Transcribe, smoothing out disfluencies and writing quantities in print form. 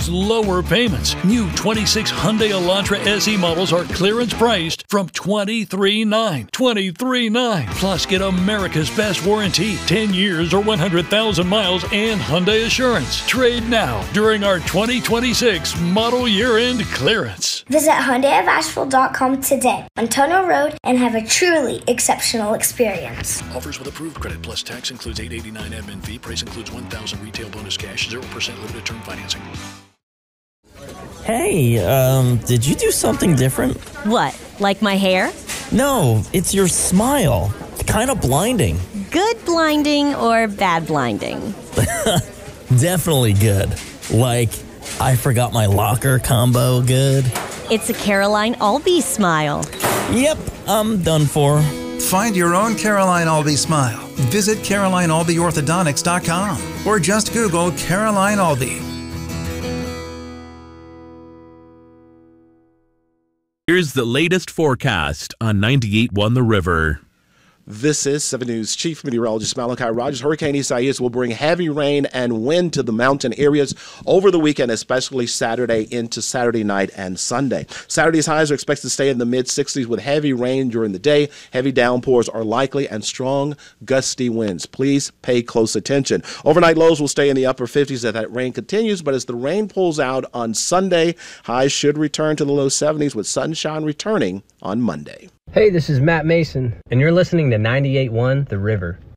lower payments. New 26 Hyundai Elantra SE models are clearance priced from $23,900. $23,900. Plus, get America's best warranty, 10 years or 100,000 miles, and Hyundai Assurance. Trade now during our 2026 model year-end clearance. Visit HyundaiofAsheville.com today on Tunnel Road and have a truly exceptional experience. Offers with approved credit plus tax includes $889 admin fee. Price includes $1,000 retail bonus cash, 0% limited term financing. Hey, did you do something different? What, like my hair? No, it's your smile. Kind of blinding. Good blinding or bad blinding? Definitely good. Like, I forgot my locker combo good. It's a Caroline Albee smile. Yep, I'm done for. Find your own Caroline Albee smile. Visit CarolineAlbeeOrthodontics.com or just Google Caroline Albee. Here's the latest forecast on 98.1 The River. This is 7 News Chief Meteorologist Malachi Rogers. Hurricane Isaias will bring heavy rain and wind to the mountain areas over the weekend, especially Saturday into Saturday night and Sunday. Saturday's highs are expected to stay in the mid-60s with heavy rain during the day. Heavy downpours are likely and strong gusty winds. Please pay close attention. Overnight lows will stay in the upper 50s as that rain continues, but as the rain pulls out on Sunday, highs should return to the low 70s with sunshine returning on Monday. Hey, this is Matt Mason, and you're listening to 98.1 The River.